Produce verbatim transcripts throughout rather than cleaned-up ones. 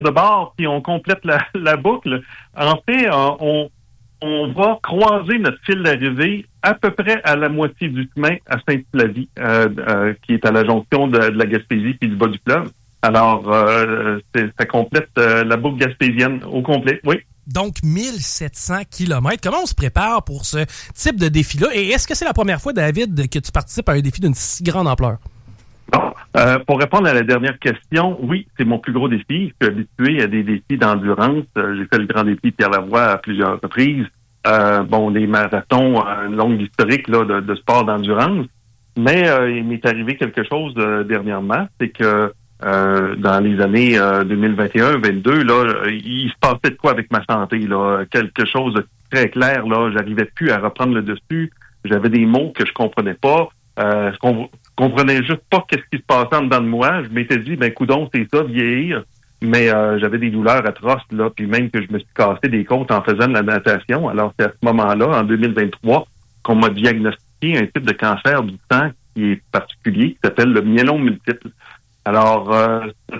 de bord, puis on complète la, la boucle. En fait, on, on va croiser notre fil d'arrivée à peu près à la moitié du chemin à Sainte-Flavie, euh, euh, qui est à la jonction de, de la Gaspésie puis du bas du fleuve. Alors, euh, ça complète euh, la boucle gaspésienne au complet, oui. Donc, mille sept cents kilomètres. Comment on se prépare pour ce type de défi-là? Et est-ce que c'est la première fois, David, que tu participes à un défi d'une si grande ampleur? Bon, euh, pour répondre à la dernière question, oui, c'est mon plus gros défi. Je suis habitué à des défis d'endurance. Euh, j'ai fait le grand défi Pierre-Lavoie à plusieurs reprises. Euh, bon, les marathons, une longue historique là, de, de sport d'endurance. Mais euh, il m'est arrivé quelque chose euh, dernièrement, c'est que Euh, dans les années euh, deux mille vingt et un vingt-deux, là, il se passait de quoi avec ma santé, là? Quelque chose de très clair, là. J'arrivais plus à reprendre le dessus. J'avais des mots que je comprenais pas. Euh, je com- comprenais juste pas qu'est-ce qui se passait en dedans de moi. Je m'étais dit, ben, coudonc, c'est ça, vieillir. Mais euh, j'avais des douleurs atroces, là, puis même que je me suis cassé des côtes en faisant de la natation. Alors, c'est à ce moment-là, en deux mille vingt-trois, qu'on m'a diagnostiqué un type de cancer du sang qui est particulier, qui s'appelle le myélome multiple. Alors, euh,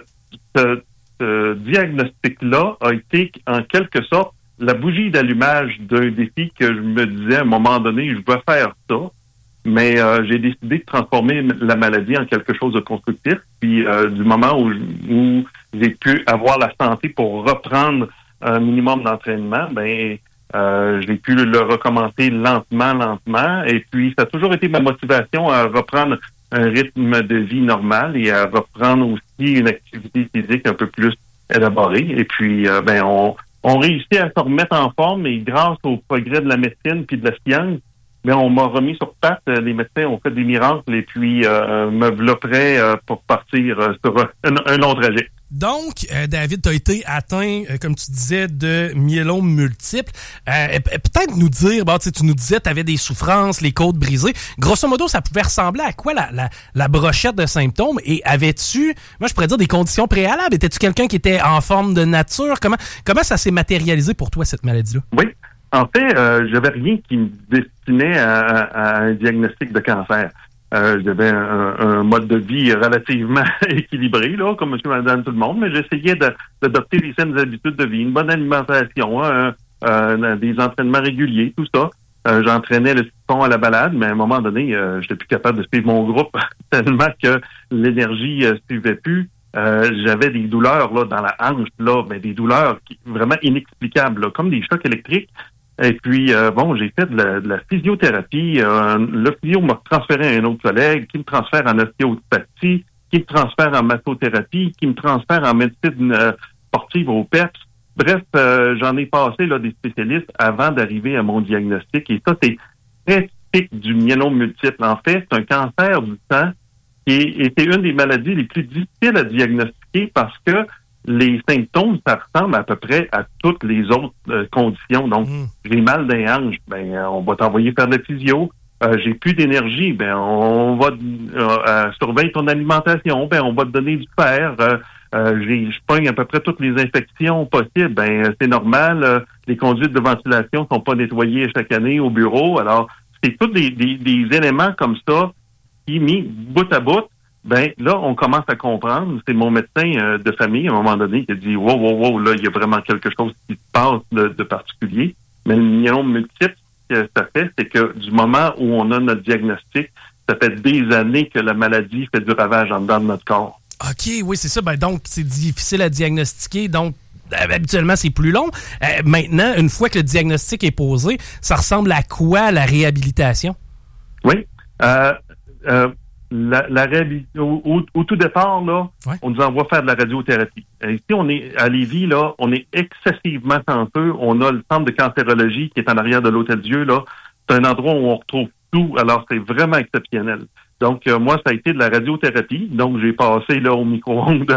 ce, ce diagnostic-là a été, en quelque sorte, la bougie d'allumage d'un défi que je me disais, à un moment donné, je veux faire ça, mais euh, j'ai décidé de transformer la maladie en quelque chose de constructif. Puis, euh, du moment où, où j'ai pu avoir la santé pour reprendre un minimum d'entraînement, ben euh, j'ai pu le recommencer lentement, lentement. Et puis, ça a toujours été ma motivation à reprendre un rythme de vie normal et à reprendre aussi une activité physique un peu plus élaborée. Et puis, euh, ben, on, on réussit à se remettre en forme et grâce au progrès de la médecine puis de la science, ben, on m'a remis sur pattes. Les médecins ont fait des miracles et puis euh, me voilà prêt euh, pour partir euh, sur un, un long trajet. Donc, euh, David, tu as été atteint, euh, comme tu disais, de myélome multiple. Euh, peut-être nous dire, bon, tu nous disais que tu avais des souffrances, les côtes brisées. Grosso modo, ça pouvait ressembler à quoi la, la, la brochette de symptômes? Et avais-tu, moi je pourrais dire, des conditions préalables? Étais-tu quelqu'un qui était en forme de nature? Comment, comment ça s'est matérialisé pour toi, cette maladie-là? Oui. En fait, euh, j'avais rien qui me destinait à, à un diagnostic de cancer. Euh, j'avais un, un mode de vie relativement équilibré, là, comme monsieur, madame, tout le monde, mais j'essayais de, d'adopter les saines habitudes de vie, une bonne alimentation, hein, euh, des entraînements réguliers, tout ça. Euh, j'entraînais le fond à la balade, mais à un moment donné, euh, j'étais plus capable de suivre mon groupe tellement que l'énergie euh, suivait plus. Euh, j'avais des douleurs là dans la hanche, là, mais des douleurs qui, vraiment inexplicables, là, comme des chocs électriques. Et puis, euh, bon, j'ai fait de la, de la physiothérapie. Euh, le physio m'a transféré à un autre collègue qui me transfère en ostéopathie, qui me transfère en massothérapie, qui me transfère en médecine euh, sportive au P E P S. Bref, euh, j'en ai passé là des spécialistes avant d'arriver à mon diagnostic. Et ça, c'est très typique du myélome multiple. En fait, c'est un cancer du sang qui est, et c'est une des maladies les plus difficiles à diagnostiquer parce que les symptômes, ça ressemble à peu près à toutes les autres euh, conditions. Donc, mmh. j'ai mal dans les hanches, ben euh, on va t'envoyer faire de la physio. Euh, j'ai plus d'énergie, ben on va euh, euh, surveiller ton alimentation, ben on va te donner du fer. Euh, euh, j'ai, je pogne à peu près toutes les infections possibles. Ben euh, c'est normal. Euh, les conduites de ventilation sont pas nettoyées chaque année au bureau. Alors, c'est tous des, des, des éléments comme ça qui, mis bout à bout, ben là, on commence à comprendre. C'est mon médecin euh, de famille, à un moment donné, qui a dit « Wow, wow, wow, là, il y a vraiment quelque chose qui se passe de, de particulier. » Mais le myélome multiple, ce que ça fait, c'est que du moment où on a notre diagnostic, ça fait des années que la maladie fait du ravage en dedans de notre corps. OK, oui, c'est ça. Ben donc, c'est difficile à diagnostiquer. Donc, habituellement, c'est plus long. Euh, maintenant, une fois que le diagnostic est posé, ça ressemble à quoi, la réhabilitation? Oui. Euh, euh, La, la réhabilitation, au, au, au tout départ, là, ouais. on nous envoie faire de la radiothérapie. Et ici, on est à Lévis, là, on est excessivement chanceux. On a le centre de cancérologie qui est en arrière de l'Hôtel-Dieu, là. C'est un endroit où on retrouve tout. Alors, c'est vraiment exceptionnel. Donc, euh, moi, ça a été de la radiothérapie. Donc, j'ai passé, là, au micro-ondes,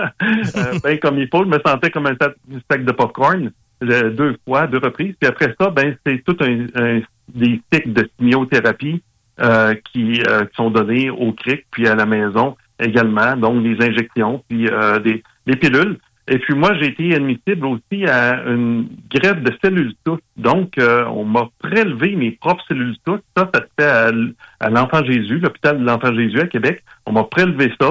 euh, ben, comme il faut. Je me sentais comme un sac de popcorn, euh, deux fois, deux reprises. Puis après ça, ben, c'est tout un, un des cycles de chimiothérapie. Euh, qui, euh, qui sont donnés au C R I C, puis à la maison également, donc des injections, puis euh, des, des pilules. Et puis moi, j'ai été admissible aussi à une greffe de cellules souches. Donc, euh, on m'a prélevé mes propres cellules souches. Ça, ça se fait à, à l'Enfant Jésus, l'hôpital de l'Enfant Jésus à Québec. On m'a prélevé ça.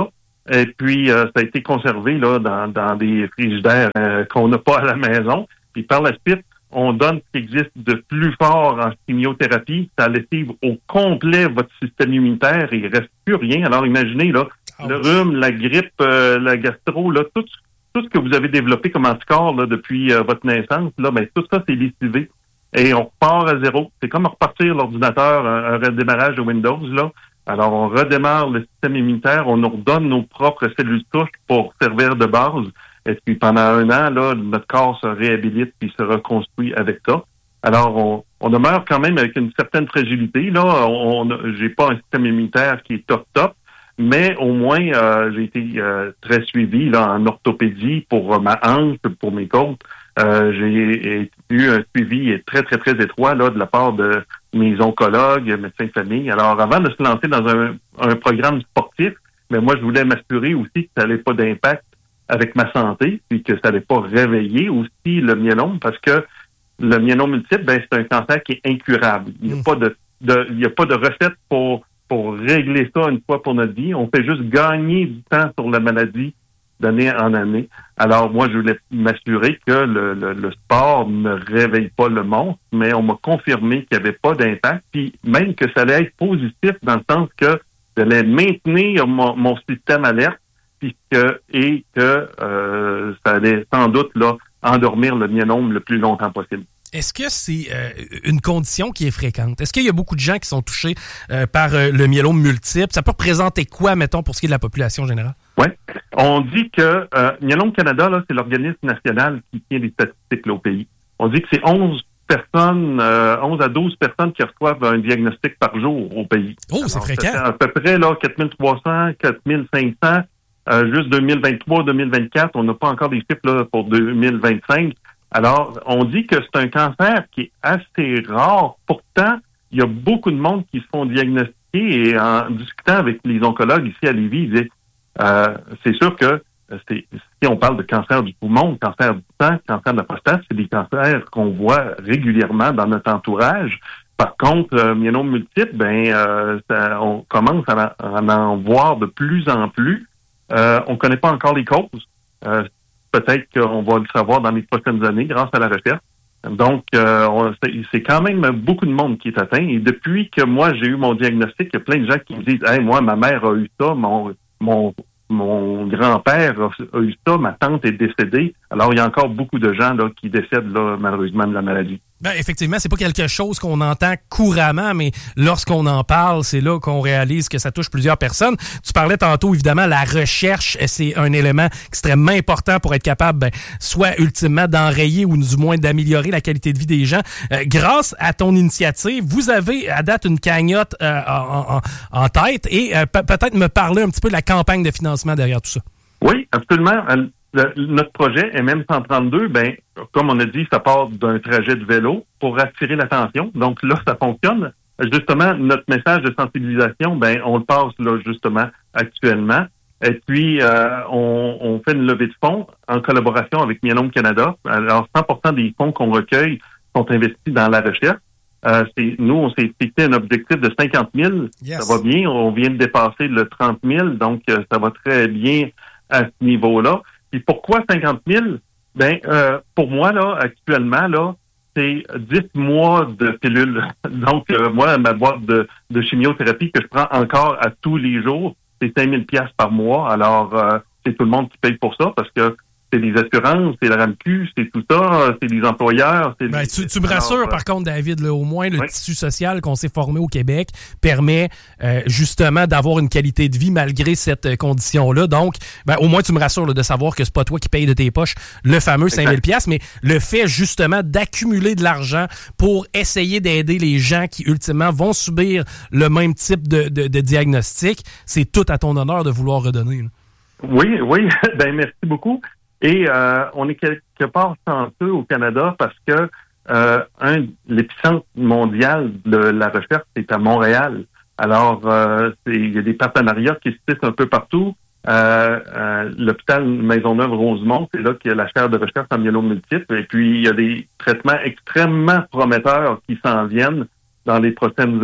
Et puis, euh, ça a été conservé là dans, dans des frigidaires euh, qu'on n'a pas à la maison. Puis par la suite, on donne ce qui existe de plus fort en chimiothérapie. Ça lessive au complet votre système immunitaire et il reste plus rien. Alors imaginez, là, oh. le rhume, la grippe, euh, la gastro, là, tout, tout ce que vous avez développé comme anticorps là, depuis euh, votre naissance, là, ben, tout ça, c'est lessivé. Et on repart à zéro. C'est comme repartir l'ordinateur, un, un redémarrage de Windows, là. Alors, on redémarre le système immunitaire, on nous redonne nos propres cellules souches pour servir de base. Et puis, pendant un an, là, notre corps se réhabilite puis se reconstruit avec ça. Alors, on, on demeure quand même avec une certaine fragilité. Là, on, on j'ai pas un système immunitaire qui est top top, mais au moins, euh, j'ai été euh, très suivi là en orthopédie pour ma hanche, pour mes côtes. Euh, j'ai eu un suivi très, très, très étroit là de la part de mes oncologues, médecins de famille. Alors, avant de se lancer dans un, un programme sportif, mais moi, je voulais m'assurer aussi que ça n'avait pas d'impact avec ma santé, puis que ça n'allait pas réveiller aussi le myélome, parce que le myélome multiple, ben, c'est un cancer qui est incurable. Il n'y a pas de, de, il y a pas de recette pour, pour régler ça une fois pour notre vie. On fait juste gagner du temps sur la maladie d'année en année. Alors, moi, je voulais m'assurer que le, le, le sport ne réveille pas le monstre, mais on m'a confirmé qu'il n'y avait pas d'impact, puis même que ça allait être positif dans le sens que j'allais maintenir mon, mon système alerte, puis que, et que euh, ça allait sans doute là endormir le myélome le plus longtemps possible. Est-ce que c'est euh, une condition qui est fréquente? Est-ce qu'il y a beaucoup de gens qui sont touchés euh, par euh, le myélome multiple? Ça peut représenter quoi, mettons, pour ce qui est de la population générale? Oui. On dit que euh, Myélome Canada, là, c'est l'organisme national qui tient les statistiques là, au pays. On dit que c'est onze personnes, euh, onze à douze personnes qui reçoivent un diagnostic par jour au pays. Oh, c'est Alors, fréquent. C'est à peu près là, quatre mille trois cents, quatre mille cinq cents. Euh, juste deux mille vingt-trois, deux mille vingt-quatre, on n'a pas encore des chiffres là, pour deux mille vingt-cinq. Alors, on dit que c'est un cancer qui est assez rare. Pourtant, il y a beaucoup de monde qui se font diagnostiquer et en discutant avec les oncologues ici à Lévis, ils disaient, euh, c'est sûr que c'est, si on parle de cancer du poumon, cancer du sang, cancer de la prostate, c'est des cancers qu'on voit régulièrement dans notre entourage. Par contre, euh, myélome multiple, ben, euh, ça, on commence à, à en voir de plus en plus. Euh, on ne connaît pas encore les causes. Euh, peut-être qu'on va le savoir dans les prochaines années grâce à la recherche. Donc, euh, on, c'est, c'est quand même beaucoup de monde qui est atteint. Et depuis que moi, j'ai eu mon diagnostic, il y a plein de gens qui me disent « Hey, moi, ma mère a eu ça, mon, mon, mon grand-père a, a eu ça, ma tante est décédée. » Alors, il y a encore beaucoup de gens là qui décèdent là, malheureusement de la maladie. Ben, effectivement, c'est pas quelque chose qu'on entend couramment, mais lorsqu'on en parle, c'est là qu'on réalise que ça touche plusieurs personnes. Tu parlais tantôt, évidemment, la recherche, c'est un élément extrêmement important pour être capable, ben, soit ultimement d'enrayer ou du moins d'améliorer la qualité de vie des gens. Euh, grâce à ton initiative, vous avez à date une cagnotte euh, en, en, en tête et euh, pe- peut-être me parler un petit peu de la campagne de financement derrière tout ça. Oui, absolument. Le, notre projet M M cent trente-deux, ben, comme on a dit, ça part d'un trajet de vélo pour attirer l'attention. Donc là, ça fonctionne. Justement, notre message de sensibilisation, ben, on le passe là justement actuellement. Et puis, euh, on, on fait une levée de fonds en collaboration avec Myélome Canada. Alors, cent pour cent des fonds qu'on recueille sont investis dans la recherche. Euh, c'est, nous, on s'est fixé un objectif de cinquante mille. Yes. Ça va bien. On vient de dépasser le trente mille. Donc, euh, ça va très bien à ce niveau-là. Et pourquoi cinquante mille? Ben, euh, pour moi, là, actuellement, là, c'est dix mois de pilules. Donc, euh, moi, ma boîte de, de chimiothérapie que je prends encore à tous les jours, c'est cinq mille dollars par mois. Alors, euh, c'est tout le monde qui paye pour ça parce que c'est les assurances, c'est la R A M Q, c'est tout ça, c'est les employeurs. C'est ben, les... tu, tu me rassures, Alors, par contre, David, là, au moins, le oui. tissu social qu'on s'est formé au Québec permet euh, justement d'avoir une qualité de vie malgré cette euh, condition-là. Donc, ben, au moins, tu me rassures là, de savoir que c'est pas toi qui payes de tes poches le fameux cinq mille dollars, mais le fait justement d'accumuler de l'argent pour essayer d'aider les gens qui, ultimement, vont subir le même type de, de, de diagnostic, c'est tout à ton honneur de vouloir redonner. Là. Oui, oui. Ben merci beaucoup. Et euh, on est quelque part chanceux au Canada parce que euh, un l'épicentre mondial de la recherche, c'est à Montréal. Alors, euh, c'est, il y a des partenariats qui se tissent un peu partout. Euh, euh, l'hôpital Maisonneuve-Rosemont, c'est là qu'il y a la chaire de recherche en myélome multiple. Et puis, il y a des traitements extrêmement prometteurs qui s'en viennent dans les prochaines années.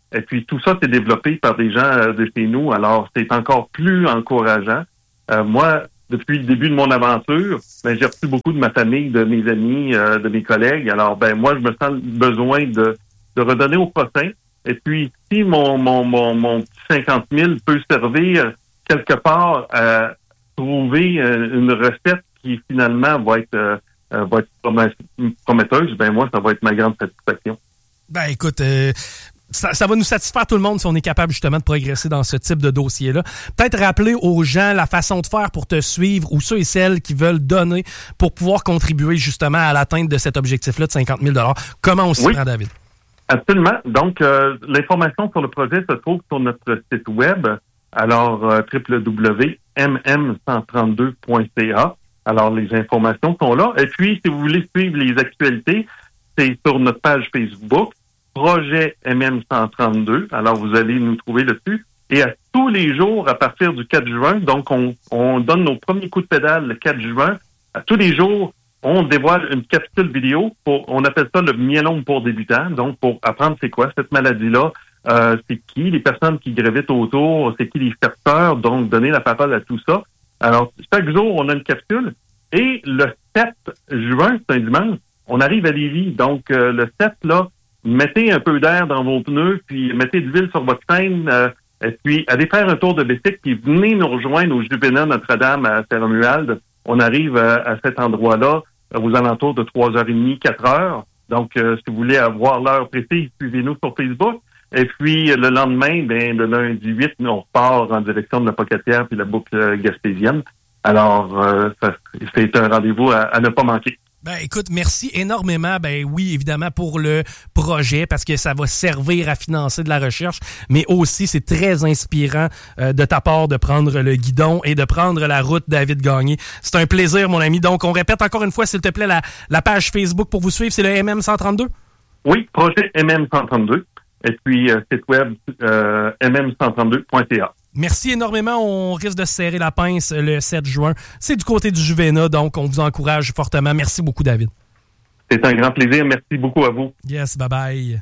Et puis, tout ça, c'est développé par des gens euh, de chez nous. Alors, c'est encore plus encourageant. Euh, moi, depuis le début de mon aventure, ben, j'ai reçu beaucoup de ma famille, de mes amis, euh, de mes collègues. Alors, ben moi, je me sens le besoin de, de redonner au prochain. Et puis, si mon, mon, mon, mon petit cinquante mille peut servir quelque part à trouver euh, une recette qui, finalement, va être, euh, va être prometteuse, ben moi, ça va être ma grande satisfaction. Ben, écoute... Euh... Ça, ça va nous satisfaire tout le monde si on est capable justement de progresser dans ce type de dossier-là. Peut-être rappeler aux gens la façon de faire pour te suivre ou ceux et celles qui veulent donner pour pouvoir contribuer justement à l'atteinte de cet objectif-là de cinquante mille dollars. Comment on s'y oui, prend, David? Absolument. Donc, euh, l'information sur le projet se trouve sur notre site web, alors euh, w w w point m m cent trente-deux point c a. Alors, les informations sont là. Et puis, si vous voulez suivre les actualités, c'est sur notre page Facebook. Projet M M cent trente-deux. Alors, vous allez nous trouver là-dessus. Et à tous les jours, à partir du quatre juin, donc on, on donne nos premiers coups de pédale le quatre juin. À tous les jours, on dévoile une capsule vidéo. Pour, on appelle ça le myélome pour débutants. Donc, pour apprendre c'est quoi cette maladie-là, euh, c'est qui les personnes qui gravitent autour, c'est qui les facteurs, donc donner la parole à tout ça. Alors, chaque jour, on a une capsule. Et le sept juin, c'est un dimanche, on arrive à Lévis. Donc, euh, le sept, là, mettez un peu d'air dans vos pneus, puis mettez de l'huile sur votre chaîne, euh, et puis allez faire un tour de bicycle, puis venez nous rejoindre au Juvénat Notre-Dame à Saint-Romuald. On arrive à, à cet endroit-là aux alentours de trois heures trente, quatre heures. Donc, euh, si vous voulez avoir l'heure précise, suivez-nous sur Facebook. Et puis, le lendemain, ben, le lundi huit, nous, on repart en direction de la Pocatière puis la boucle gaspésienne. Alors, euh, ça, c'est un rendez-vous à, à ne pas manquer. Ben, écoute, merci énormément. Ben oui, évidemment, pour le projet, parce que ça va servir à financer de la recherche, mais aussi, c'est très inspirant euh, de ta part de prendre le guidon et de prendre la route David Gagné. C'est un plaisir, mon ami. Donc, on répète encore une fois, s'il te plaît, la, la page Facebook pour vous suivre, c'est le M M cent trente-deux? Oui, projet M M cent trente-deux. Et puis, euh, site web euh, m m cent trente-deux point c a. Merci énormément. On risque de se serrer la pince le sept juin. C'est du côté du Juvénat, donc on vous encourage fortement. Merci beaucoup, David. C'est un grand plaisir. Merci beaucoup à vous. Yes, bye-bye.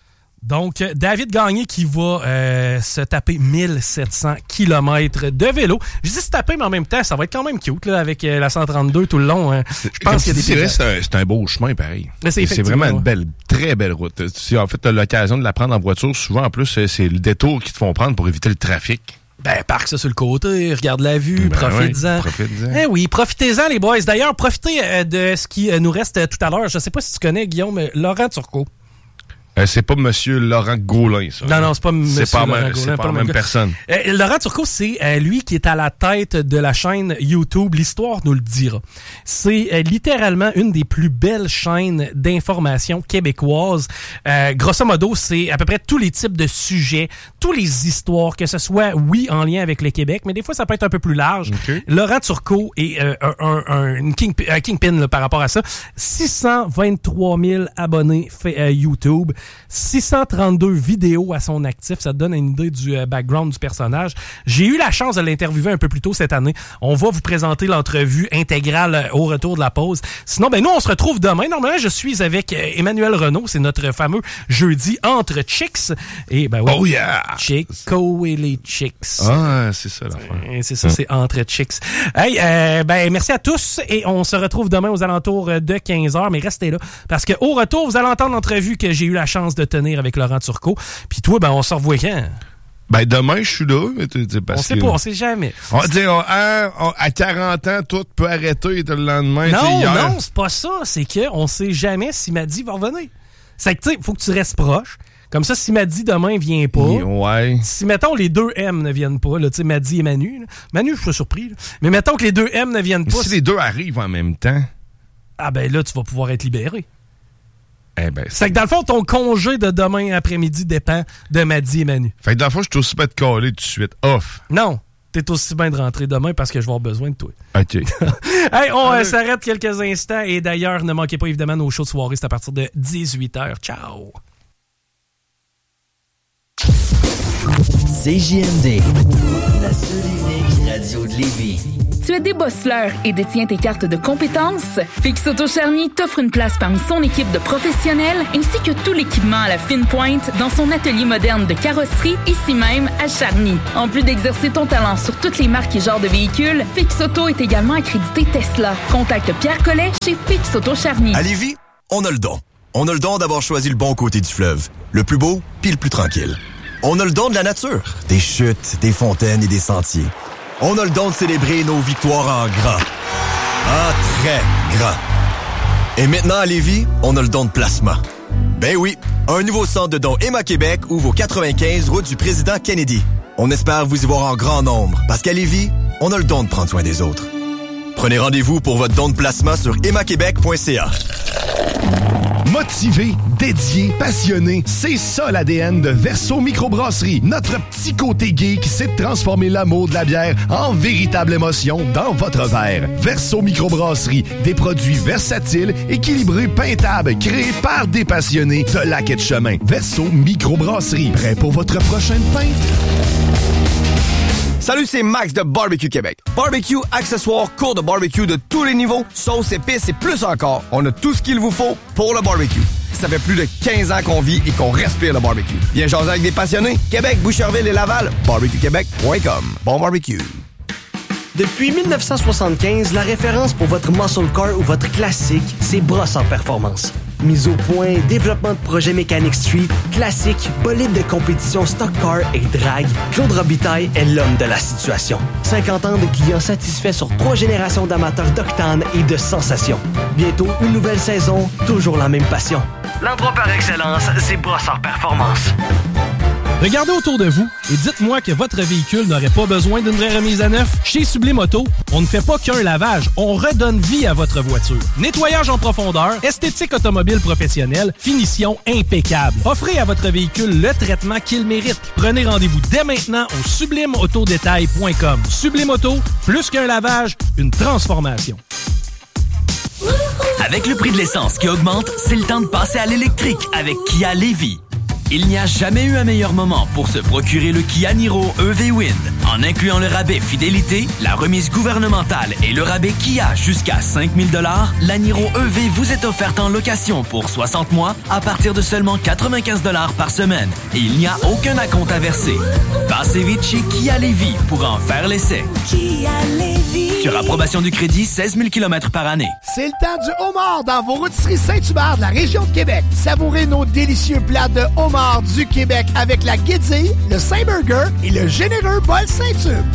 Donc, David Gagné qui va euh, se taper mille sept cents kilomètres de vélo. Je dis se taper, mais en même temps, ça va être quand même cute là, avec euh, la cent trente-deux tout le long. Hein. Je pense qu'il y a des c'est, c'est, un, c'est un beau chemin, pareil. C'est, c'est vraiment une belle, très belle route. Si en fait, tu as l'occasion de la prendre en voiture, souvent, en plus, c'est, c'est le détour qu'ils te font prendre pour éviter le trafic. Ben, parque ça sur le côté, regarde la vue, ben profitez-en. Oui, profitez-en. Eh oui, profitez-en, les boys. D'ailleurs, profitez euh, de ce qui euh, nous reste euh, tout à l'heure. Je sais pas si tu connais, Guillaume, euh, Laurent Turcot. Euh, c'est pas Monsieur Laurent Gaulin, ça. Non, non, c'est pas Monsieur c'est pas Laurent même, Gaulin. C'est pas, pas la même gars. Personne. Euh, Laurent Turcot, c'est euh, lui qui est à la tête de la chaîne YouTube. L'histoire nous le dira. C'est euh, littéralement une des plus belles chaînes d'information québécoises. Euh, grosso modo, c'est à peu près tous les types de sujets, toutes les histoires, que ce soit, oui, en lien avec le Québec, mais des fois, ça peut être un peu plus large. Okay. Laurent Turcot est euh, un, un, un, une king, un kingpin là, par rapport à ça. six cent vingt-trois mille abonnés fait, euh, YouTube. six cent trente-deux vidéos à son actif. Ça te donne une idée du euh, background du personnage. J'ai eu la chance de l'interviewer un peu plus tôt cette année. On va vous présenter l'entrevue intégrale euh, au retour de la pause. Sinon, ben nous, on se retrouve demain. Normalement, je suis avec euh, Emmanuel Renaud. C'est notre fameux jeudi entre chicks. Et ben oui, oh yeah! Chico et les chicks. Ah, c'est ça l'affaire. Euh, c'est ça, c'est entre chicks. Hey, euh, ben merci à tous et on se retrouve demain aux alentours de quinze heures. Mais restez là parce que au retour, vous allez entendre l'entrevue que j'ai eu la chance de tenir avec Laurent Turcot. Puis toi, ben on se revoit quand? Ben demain, je suis là. Parce on sait que... pas, on sait jamais. On dit, on, hein, on, à quarante ans, tout peut arrêter le lendemain. Non, hier. non, c'est pas ça. C'est qu'on sait jamais si Madi va revenir. C'est que, tu sais, il faut que tu restes proche. Comme ça, si Madi demain vient pas, ouais. si, mettons, les deux M ne viennent pas, tu sais, Madi et Manu, là. Manu, je suis pas surpris, là. Mais mettons que les deux M ne viennent pas. Si c'est... les deux arrivent en même temps. Ah ben là, tu vas pouvoir être libéré. Eh ben, c'est... c'est que dans le fond, ton congé de demain après-midi dépend de Madi et Manu. Fait que dans le fond, je suis aussi bien de caler tout de suite. Off. Non, t'es aussi bien de rentrer demain parce que je vais avoir besoin de toi. OK. Hey, on euh, s'arrête quelques instants. Et d'ailleurs, ne manquez pas évidemment nos shows de soirée. C'est à partir de dix-huit heures. Ciao! C J M D, la seule unique radio de de Lévis. Tu es débosseleur et détiens tes cartes de compétences? Fix Auto Charny t'offre une place parmi son équipe de professionnels ainsi que tout l'équipement à la fine pointe dans son atelier moderne de carrosserie, ici même à Charny. En plus d'exercer ton talent sur toutes les marques et genres de véhicules, Fix Auto est également accrédité Tesla. Contacte Pierre Collet chez Fix Auto Charny. À Lévis, on a le don. On a le don d'avoir choisi le bon côté du fleuve. Le plus beau, puis le plus tranquille. On a le don de la nature. Des chutes, des fontaines et des sentiers. On a le don de célébrer nos victoires en grand. En très grand. Et maintenant, à Lévis, on a le don de placement. Ben oui, un nouveau centre de dons Emma Québec ouvre au quatre-vingt-quinze route du président Kennedy. On espère vous y voir en grand nombre, parce qu'à Lévis, on a le don de prendre soin des autres. Prenez rendez-vous pour votre don de placement sur emma québec point c a. Motivé, dédié, passionné, c'est ça l'A D N de Verso Microbrasserie. Notre petit côté geek sait transformer l'amour de la bière en véritable émotion dans votre verre. Verso Microbrasserie, des produits versatiles, équilibrés, peintables, créés par des passionnés de lac et de chemin. Verso Microbrasserie, prêt pour votre prochaine pinte? Salut, c'est Max de Barbecue Québec. Barbecue, accessoires, cours de barbecue de tous les niveaux, sauces, épices et plus encore. On a tout ce qu'il vous faut pour le barbecue. Ça fait plus de quinze ans qu'on vit et qu'on respire le barbecue. Viens jaser avec des passionnés. Québec, Boucherville et Laval. barbecue québec point com. Bon barbecue. Depuis dix-neuf cent soixante-quinze, la référence pour votre muscle car ou votre classique, c'est Brossard Performance. Mise au point, développement de projets Mécanique Street, classique, bolide de compétition stock car et drag, Claude Robitaille est l'homme de la situation. cinquante ans de clients satisfaits sur trois générations d'amateurs d'octane et de sensations. Bientôt, une nouvelle saison, toujours la même passion. L'endroit par excellence, c'est Brossard Performance. Regardez autour de vous et dites-moi que votre véhicule n'aurait pas besoin d'une vraie remise à neuf. Chez Sublime Auto, on ne fait pas qu'un lavage, on redonne vie à votre voiture. Nettoyage en profondeur, esthétique automobile professionnelle, finition impeccable. Offrez à votre véhicule le traitement qu'il mérite. Prenez rendez-vous dès maintenant au sublime auto détail point com. Sublime Auto, plus qu'un lavage, une transformation. Avec le prix de l'essence qui augmente, c'est le temps de passer à l'électrique avec Kia Lévis. Il n'y a jamais eu un meilleur moment pour se procurer le Kia Niro E V Wind. En incluant le rabais fidélité, la remise gouvernementale et le rabais Kia jusqu'à cinq mille dollars, la Niro E V vous est offerte en location pour soixante mois à partir de seulement quatre-vingt-quinze dollars par semaine. Et il n'y a aucun acompte à verser. Passez vite chez Kia Lévis pour en faire l'essai. Kia Lévis. Sur approbation du crédit, seize mille kilomètres par année. C'est le temps du homard dans vos rôtisseries Saint-Hubert de la région de Québec. Savourez nos délicieux plats de homard du Québec avec la guédille, le Saint-Burger et le généreux bol Saint-Tube.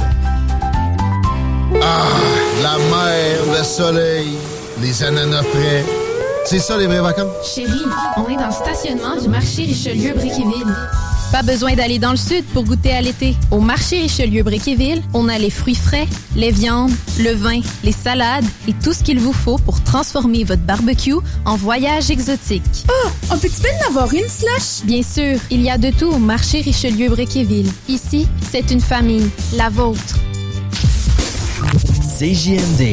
Ah, la mer, le soleil, les ananas frais. C'est ça les vraies vacances? Chérie, on est dans le stationnement du marché Richelieu-Bréquéville. Pas besoin d'aller dans le sud pour goûter à l'été. Au marché Richelieu-Bréquéville, on a les fruits frais, les viandes, le vin, les salades et tout ce qu'il vous faut pour transformer votre barbecue en voyage exotique. Oh, on peut-tu bien en avoir une slush? Bien sûr, il y a de tout au marché Richelieu-Bréquéville. Ici, c'est une famille, la vôtre. C J M D.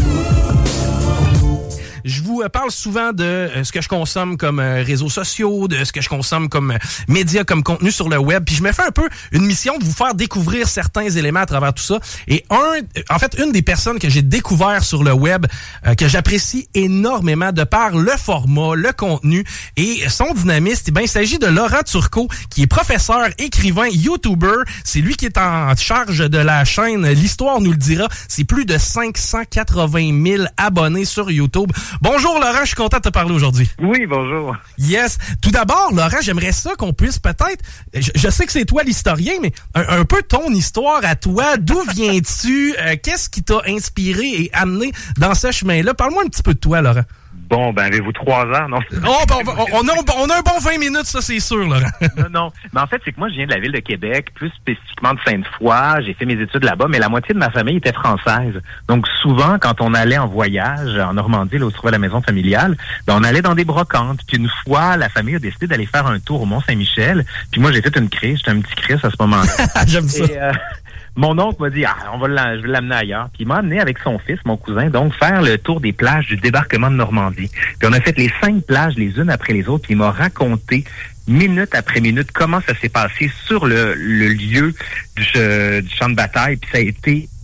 Je vous parle souvent de euh, ce que je consomme comme euh, réseaux sociaux, de ce que je consomme comme euh, médias, comme contenu sur le web. Puis je me fais un peu une mission de vous faire découvrir certains éléments à travers tout ça. Et un, en fait, une des personnes que j'ai découvert sur le web, euh, que j'apprécie énormément de par le format, le contenu et son dynamisme, eh bien, il s'agit de Laurent Turcot, qui est professeur, écrivain, YouTuber. C'est lui qui est en charge de la chaîne L'Histoire nous le dira. C'est plus de cinq cent quatre-vingt mille abonnés sur YouTube. Bonjour Laurent, je suis content de te parler aujourd'hui. Oui, bonjour. Yes. Tout d'abord, Laurent, j'aimerais ça qu'on puisse peut-être, je, je sais que c'est toi l'historien, mais un, un peu ton histoire à toi. D'où viens-tu? Euh, qu'est-ce qui t'a inspiré et amené dans ce chemin-là? Parle-moi un petit peu de toi, Laurent. Bon, ben avez-vous trois heures? Non. Oh, ben, on, on, a, on a un bon vingt minutes, ça c'est sûr, Laurent. non, non. Mais en fait, c'est que moi, je viens de la ville de Québec, plus spécifiquement de Sainte-Foy. J'ai fait mes études là-bas, mais la moitié de ma famille était française. Donc souvent, quand on allait en voyage en Normandie, là où se trouvait la maison familiale, ben, on allait dans des brocantes. Puis une fois, la famille a décidé d'aller faire un tour au Mont-Saint-Michel. Puis moi, j'ai fait une crise. J'étais un petit Chris à ce moment-là. J'aime ça. Et, euh, mon oncle m'a dit, ah, on va l'amener, je vais l'amener ailleurs. Puis il m'a amené avec son fils, mon cousin, donc faire le tour des plages du débarquement de Normandie. Puis on a fait les cinq plages les unes après les autres. Puis il m'a raconté minute après minute comment ça s'est passé sur le, le lieu du, du champ de bataille. Puis ça a été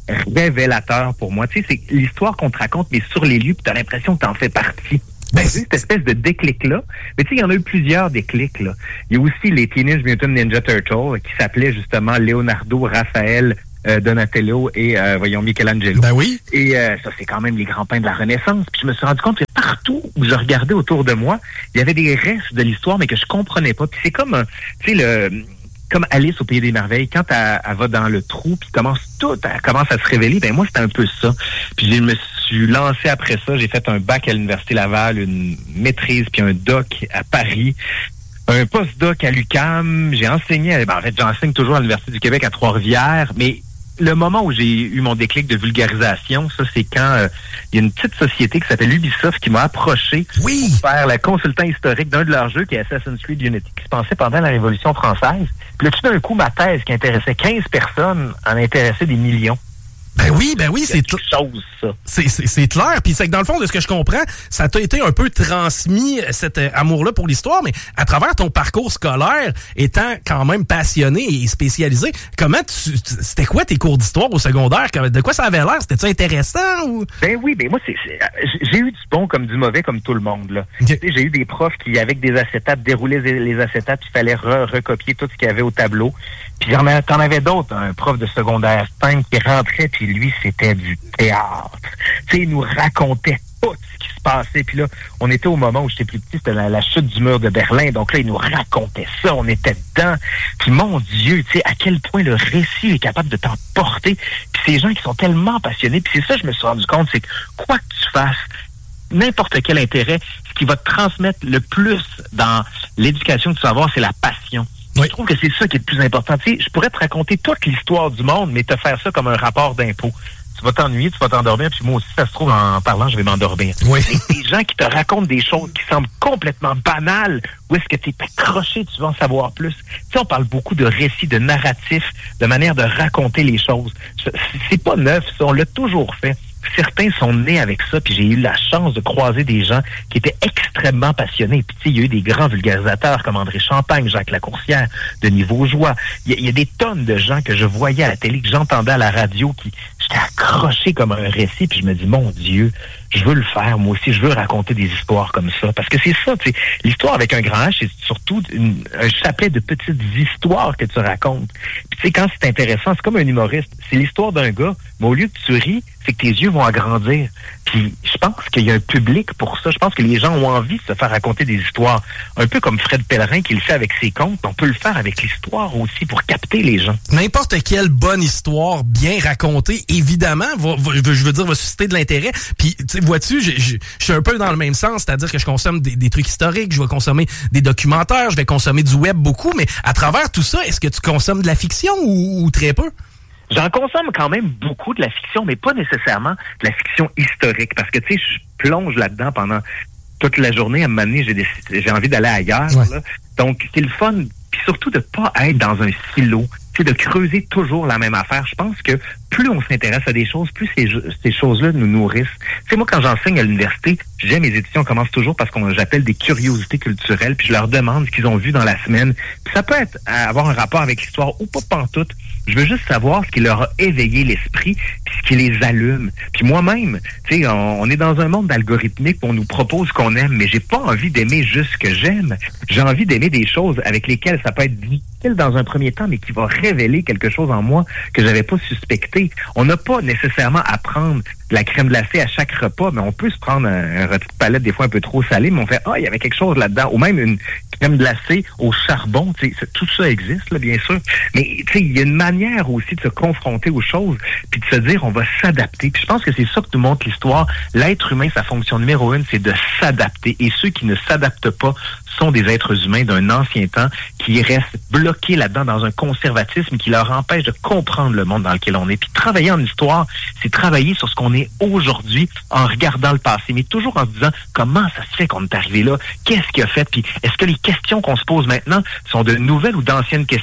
révélateur pour moi. Tu sais, c'est l'histoire qu'on te raconte, mais sur les lieux, puis t'as l'impression que t'en fais partie. Ben, c'est cette espèce de déclic-là. Mais tu sais, il y en a eu plusieurs déclics, là. Il y a aussi les Teenage Mutant Ninja Turtles, qui s'appelaient justement Leonardo, Raphaël, euh, Donatello et, euh, voyons, Michelangelo. Ben oui. Et euh, ça, c'est quand même les grands peintres de la Renaissance. Puis je me suis rendu compte que partout où je regardais autour de moi, il y avait des restes de l'histoire, mais que je comprenais pas. Puis c'est comme, un, tu sais, le... comme Alice au Pays des Merveilles, quand elle, elle va dans le trou, puis commence tout, elle commence à se révéler, ben moi, c'était un peu ça. Puis je me suis lancé après ça, j'ai fait un bac à l'Université Laval, une maîtrise, puis un doc à Paris, un post-doc à l'U Q A M, j'ai enseigné, ben en fait, j'enseigne toujours à l'Université du Québec à Trois-Rivières, mais le moment où j'ai eu mon déclic de vulgarisation, ça, c'est quand euh, il y a une petite société qui s'appelle Ubisoft qui m'a approché oui. pour faire la consultant historique d'un de leurs jeux qui est Assassin's Creed Unity, qui se passait pendant la Révolution française. Puis là, tout d'un coup, ma thèse qui intéressait quinze personnes en intéressait des millions. Ben oui, ben oui, c'est quelque chose, ça. C'est, c'est, c'est clair. Puis c'est que dans le fond, de ce que je comprends, ça t'a été un peu transmis, cet euh, amour-là pour l'histoire, mais à travers ton parcours scolaire, étant quand même passionné et spécialisé, comment tu, c'était quoi tes cours d'histoire au secondaire? De quoi ça avait l'air? C'était-tu intéressant ou? Ben oui, ben moi, c'est, c'est j'ai eu du bon comme du mauvais, comme tout le monde, là. Okay. Tu sais, j'ai eu des profs qui, avec des acétates, déroulaient les acétates, puis il fallait re- recopier tout ce qu'il y avait au tableau. Puis t'en avais d'autres, un prof de secondaire cinq qui rentrait, puis lui, c'était du théâtre. Tu sais, il nous racontait tout ce qui se passait. Puis là, on était au moment où j'étais plus petit, c'était la, la chute du mur de Berlin. Donc là, il nous racontait ça, on était dedans. Puis mon Dieu, tu sais, à quel point le récit est capable de t'emporter. Puis ces gens qui sont tellement passionnés, puis c'est ça je me suis rendu compte, c'est que quoi que tu fasses, n'importe quel intérêt, ce qui va te transmettre le plus dans l'éducation que tu vas avoir, c'est la passion. Oui. Je trouve que c'est ça qui est le plus important. Tu sais, je pourrais te raconter toute l'histoire du monde, mais te faire ça comme un rapport d'impôt. Tu vas t'ennuyer, tu vas t'endormir, puis moi aussi, ça se trouve, en parlant, je vais m'endormir. Oui. Et des gens qui te racontent des choses qui semblent complètement banales, où est-ce que tu es accroché, tu veux en savoir plus. Tu sais, on parle beaucoup de récits, de narratifs, de manière de raconter les choses. C'est pas neuf, ça, on l'a toujours fait. Certains sont nés avec ça, puis j'ai eu la chance de croiser des gens qui étaient extrêmement passionnés. Puis tu sais, il y a eu des grands vulgarisateurs comme André Champagne, Jacques Lacourcière, Denis Vaugeois. Il y, il y a des tonnes de gens que je voyais à la télé, que j'entendais à la radio, qui j'étais accroché comme un récit, puis je me dis, mon Dieu, je veux le faire, moi aussi, je veux raconter des histoires comme ça. Parce que c'est ça, tu sais, l'histoire avec un grand H, c'est surtout une, un chapelet de petites histoires que tu racontes. Puis tu sais, quand c'est intéressant, c'est comme un humoriste. C'est l'histoire d'un gars, mais au lieu que tu ris, c'est que tes yeux vont agrandir. Puis je pense qu'il y a un public pour ça. Je pense que les gens ont envie de se faire raconter des histoires. Un peu comme Fred Pellerin qui le fait avec ses contes. On peut le faire avec l'histoire aussi pour capter les gens. N'importe quelle bonne histoire bien racontée, évidemment, va, va, je veux dire, va susciter de l'intérêt. Puis, tu sais, vois-tu, je, je, je suis un peu dans le même sens, c'est-à-dire que je consomme des, des trucs historiques, je vais consommer des documentaires, je vais consommer du web beaucoup, mais à travers tout ça, est-ce que tu consommes de la fiction ou, ou très peu? J'en consomme quand même beaucoup de la fiction, mais pas nécessairement de la fiction historique. Parce que, tu sais, je plonge là-dedans pendant toute la journée. À un moment donné, j'ai, des, j'ai envie d'aller ailleurs. Ouais. Là. Donc, c'est le fun. Puis surtout de pas être dans un silo. C'est de creuser toujours la même affaire. Je pense que plus on s'intéresse à des choses, plus ces, ces choses-là nous nourrissent. Tu sais, moi, quand j'enseigne à l'université, j'aime mes étudiants commencent toujours parce qu'on j'appelle des curiosités culturelles, puis je leur demande ce qu'ils ont vu dans la semaine. Puis ça peut être avoir un rapport avec l'histoire ou pas pantoute. Je veux juste savoir ce qui leur a éveillé l'esprit, puis ce qui les allume. Puis moi-même, tu sais, on, on est dans un monde d'algorithmique où on nous propose ce qu'on aime, mais j'ai pas envie d'aimer juste ce que j'aime. J'ai envie d'aimer des choses avec lesquelles ça peut être difficile dans un premier temps, mais qui va révéler quelque chose en moi que j'avais pas suspecté. On n'a pas nécessairement à prendre de la crème glacée à chaque repas, mais on peut se prendre un, un rôti de palette des fois un peu trop salé, mais on fait « Ah, il y avait quelque chose là-dedans ». Ou même une crème glacée au charbon, tu sais, tout ça existe, là, bien sûr. Mais tu sais, il y a une manière aussi de se confronter aux choses, puis de se dire « On va s'adapter ». Puis je pense que c'est ça que nous montre l'histoire. L'être humain, sa fonction numéro une, c'est de s'adapter. Et ceux qui ne s'adaptent pas sont des êtres humains d'un ancien temps qui restent bloqués là-dedans dans un conservatisme qui leur empêche de comprendre le monde dans lequel on est. Puis travailler en histoire, c'est travailler sur ce qu'on est aujourd'hui en regardant le passé, mais toujours en se disant comment ça se fait qu'on est arrivé là, qu'est-ce qu'il a fait, puis est-ce que les questions qu'on se pose maintenant sont de nouvelles ou d'anciennes questions?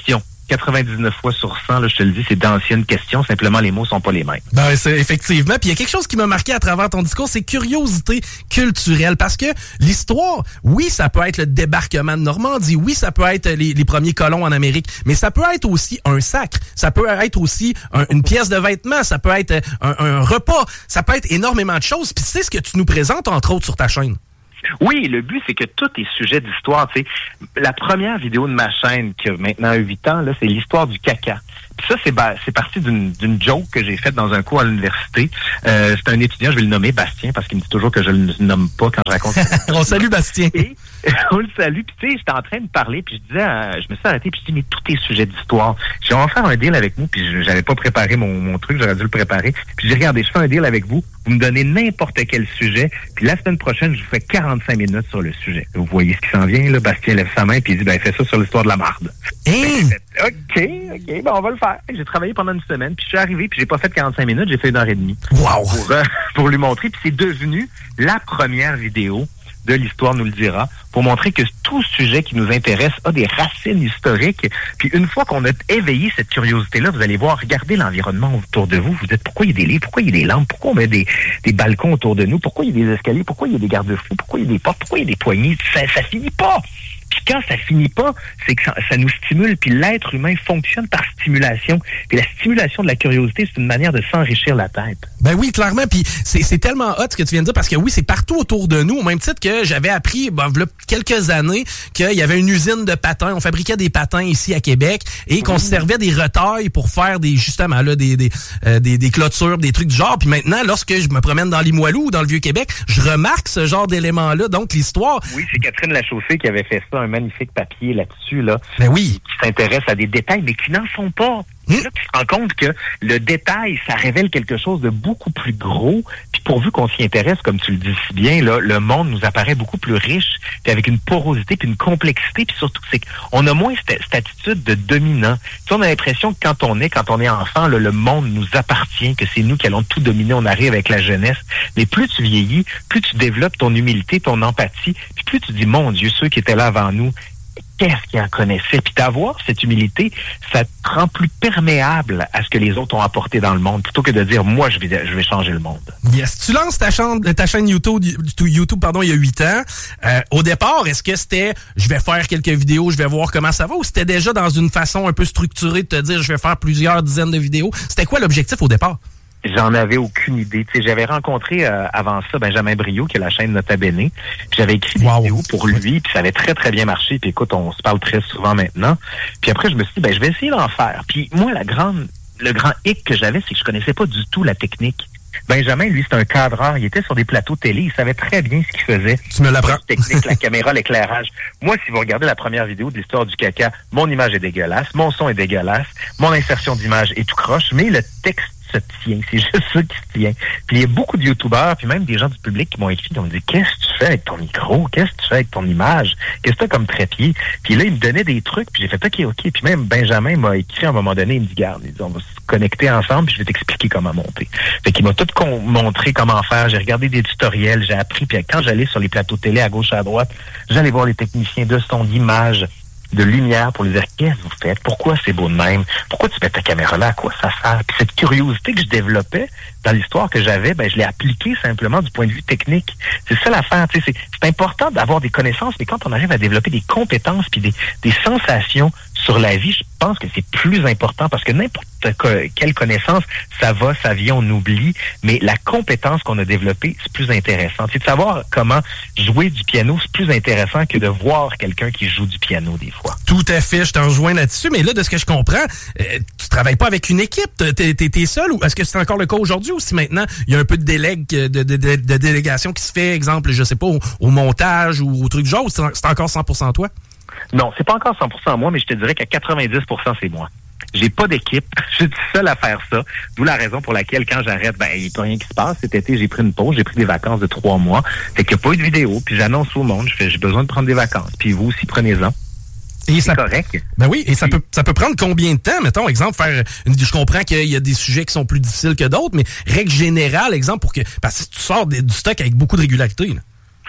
quatre-vingt-dix-neuf fois sur cent, là, je te le dis, c'est d'anciennes questions, simplement les mots sont pas les mêmes. Ben, c'est effectivement. Puis il y a quelque chose qui m'a marqué à travers ton discours, c'est curiosité culturelle. Parce que l'histoire, oui, ça peut être le débarquement de Normandie, oui, ça peut être les, les premiers colons en Amérique, mais ça peut être aussi un sacre, ça peut être aussi un, une pièce de vêtement, ça peut être un, un repas, ça peut être énormément de choses. Puis c'est ce que tu nous présentes, entre autres, sur ta chaîne. Oui, le but, c'est que tout est sujet d'histoire. Tu sais, la première vidéo de ma chaîne, qui a maintenant huit ans, là, c'est l'histoire du caca. Puis ça, c'est ba- c'est parti d'une d'une joke que j'ai faite dans un cours à l'université. Euh, c'est un étudiant, je vais le nommer Bastien, parce qu'il me dit toujours que je le nomme pas quand je raconte. On salue Bastien. Et on le salue. Puis tu sais, j'étais en train de parler, puis je disais, euh, je me suis arrêté, puis je dis, mais tout est sujet d'histoire. J'ai on va faire un deal avec nous, puis je- j'avais pas préparé mon, mon truc, j'aurais dû le préparer. Puis j'ai regardé, je fais un deal avec vous, vous me donnez n'importe quel sujet, puis la semaine prochaine, je vous fais quarante-cinq minutes sur le sujet. Vous voyez ce qui s'en vient, là. Bastien lève sa main, puis il dit, ben fais ça sur l'histoire de la marde. Hey! OK, OK, ben on va le faire. J'ai travaillé pendant une semaine, puis je suis arrivé, puis j'ai pas fait quarante-cinq minutes, j'ai fait une heure et demie. Wow! Pour, euh, pour lui montrer, puis c'est devenu la première vidéo de l'Histoire nous le dira, pour montrer que tout sujet qui nous intéresse a des racines historiques. Puis une fois qu'on a éveillé cette curiosité-là, vous allez voir, regardez l'environnement autour de vous, vous dites pourquoi il y a des livres, pourquoi il y a des lampes, pourquoi on met des, des balcons autour de nous, pourquoi il y a des escaliers, pourquoi il y a des garde-fous, pourquoi il y a des portes, pourquoi il y a des poignées, ça, ça finit pas! Puis quand ça finit pas, c'est que ça, ça nous stimule, puis l'être humain fonctionne par stimulation. Puis la stimulation de la curiosité, c'est une manière de s'enrichir la tête. Ben oui, clairement. Puis c'est, c'est tellement hot ce que tu viens de dire, parce que oui, c'est partout autour de nous, au même titre que j'avais appris, ben, il y a quelques années, qu'il y avait une usine de patins. On fabriquait des patins ici à Québec et qu'on se servait des retailles pour faire des, justement, là, des, des, euh, des, des clôtures, des trucs du genre. Puis maintenant, lorsque je me promène dans Limoilou ou dans le Vieux-Québec, je remarque ce genre d'éléments-là. Donc, l'histoire... Oui, c'est Catherine Lachaussée qui avait fait ça, un magnifique papier là-dessus, là. Ben oui. Qui s'intéresse à des détails, mais qui n'en sont pas. C'est là que tu te rends compte que le détail, ça révèle quelque chose de beaucoup plus gros. Puis pourvu qu'on s'y intéresse, comme tu le dis si bien, là, le monde nous apparaît beaucoup plus riche, puis avec une porosité, puis une complexité, puis surtout, c'est qu'on a moins cette, cette attitude de dominant. Tu sais, on a l'impression que quand on est, quand on est enfant, là, le monde nous appartient, que c'est nous qui allons tout dominer, on arrive avec la jeunesse. Mais plus tu vieillis, plus tu développes ton humilité, ton empathie, puis plus tu dis, mon Dieu, ceux qui étaient là avant nous, qu'est-ce qu'ils en connaissaient? Puis d'avoir cette humilité, ça te rend plus perméable à ce que les autres ont apporté dans le monde, plutôt que de dire, moi, je vais, je vais changer le monde. Yes. Tu lances ta chaîne, ta chaîne YouTube, YouTube pardon, il y a huit ans. Euh, au départ, est-ce que c'était, je vais faire quelques vidéos, je vais voir comment ça va, ou c'était déjà dans une façon un peu structurée de te dire, je vais faire plusieurs dizaines de vidéos? C'était quoi l'objectif au départ? J'en avais aucune idée. Tu sais, j'avais rencontré euh, avant ça Benjamin Briot, qui est la chaîne Nota Bene. Puis j'avais écrit des wow. vidéos pour lui, puis ça avait très, très bien marché. Puis écoute, on se parle très souvent maintenant. Puis après, je me suis dit, ben je vais essayer d'en faire. Puis moi, la grande, le grand hic que j'avais, c'est que je connaissais pas du tout la technique. Benjamin, lui, c'est un cadreur. Il était sur des plateaux télé. Il savait très bien ce qu'il faisait. Tu me l'apprends. La technique, la caméra, l'éclairage. Moi, si vous regardez la première vidéo de l'Histoire du caca, mon image est dégueulasse, mon son est dégueulasse, mon insertion d'image est tout croche, mais le texte se tient. C'est juste ça qui se tient. Puis il y a beaucoup de youtubeurs, puis même des gens du public qui m'ont écrit, qui m'ont dit, qu'est-ce que tu fais avec ton micro? Qu'est-ce que tu fais avec ton image? Qu'est-ce que tu as comme trépied? Puis là, il me donnait des trucs, puis j'ai fait, OK, OK. Puis même Benjamin m'a écrit à un moment donné, il me dit, garde, il dit, on va se connecter ensemble, puis je vais t'expliquer comment monter. Fait qu'il m'a tout con- montré comment faire. J'ai regardé des tutoriels, j'ai appris, puis quand j'allais sur les plateaux télé à gauche, à droite, j'allais voir les techniciens de son, d'image, de lumière pour les dire, qu'est-ce que vous faites? Pourquoi c'est beau de même? Pourquoi tu mets ta caméra là? À quoi ça sert? Puis cette curiosité que je développais dans l'histoire que j'avais, ben je l'ai appliquée simplement du point de vue technique. C'est ça l'affaire. Tu sais, c'est, c'est important d'avoir des connaissances, mais quand on arrive à développer des compétences puis des, des sensations sur la vie, je pense que c'est plus important parce que n'importe quelle connaissance, ça va, ça vient, on oublie, mais la compétence qu'on a développée, c'est plus intéressant. C'est de savoir comment jouer du piano, c'est plus intéressant que de voir quelqu'un qui joue du piano des fois. Tout à fait, je t'en rejoins là-dessus, mais là, de ce que je comprends, euh, tu travailles pas avec une équipe, t'es, t'es, t'es seul, ou est-ce que c'est encore le cas aujourd'hui, ou si maintenant, il y a un peu de délègue, de, de, de, de délégation qui se fait, exemple, je sais pas, au, au montage ou au truc du genre, ou c'est, c'est encore cent pour cent toi? Non, c'est pas encore cent pour cent moi, mais je te dirais qu'à quatre-vingt-dix pour cent c'est moi. J'ai pas d'équipe, je suis seul à faire ça. D'où la raison pour laquelle, quand j'arrête, ben, il n'y a pas rien qui se passe. Cet été, j'ai pris une pause, j'ai pris des vacances de trois mois. Fait qu'il n'y a pas eu de vidéo, puis j'annonce au monde, je fais, j'ai besoin de prendre des vacances. Puis vous aussi, prenez-en. Et c'est ça, correct. Ben oui, et ça peut ça peut prendre combien de temps, mettons, exemple, faire une, je comprends qu'il y a des sujets qui sont plus difficiles que d'autres, mais règle générale, exemple, pour que, parce que tu sors des, du stock avec beaucoup de régularité, là.